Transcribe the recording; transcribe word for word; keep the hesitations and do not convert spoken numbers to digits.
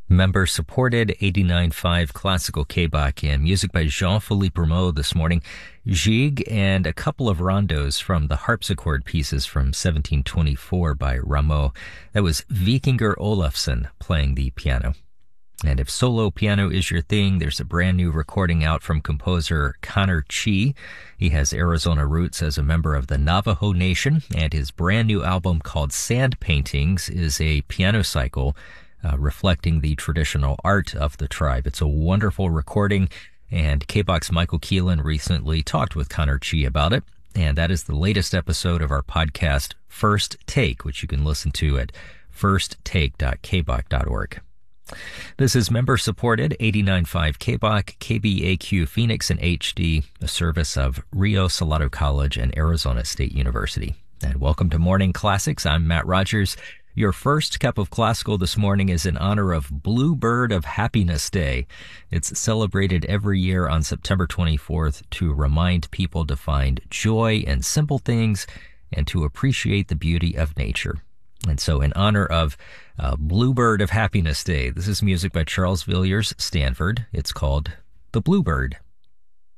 Member-supported eighty-nine point five classical K-Bach and music by Jean-Philippe Rameau this morning. Gigue and a couple of rondos from the harpsichord pieces from seventeen twenty-four by Rameau. That was Vikingur Olafsson playing the piano. And if solo piano is your thing, there's a brand new recording out from composer Connor Chee. He has Arizona roots as a member of the Navajo Nation, and his brand new album called Sand Paintings is a piano cycle Uh, reflecting the traditional art of the tribe. It's a wonderful recording, and K-Bach's Michael Keelan recently talked with Connor Chee about it, and that is the latest episode of our podcast, First Take, which you can listen to at first take dot k bach dot org. This is member-supported eighty-nine point five K-Bach, K B A Q Phoenix and H D, a service of Rio Salado College and Arizona State University. And welcome to Morning Classics. I'm Matt Rogers. Your first cup of classical this morning is in honor of Bluebird of Happiness Day. It's celebrated every year on September twenty-fourth to remind people to find joy in simple things and to appreciate the beauty of nature. And so in honor of uh, Bluebird of Happiness Day, this is music by Charles Villiers Stanford. It's called The Bluebird.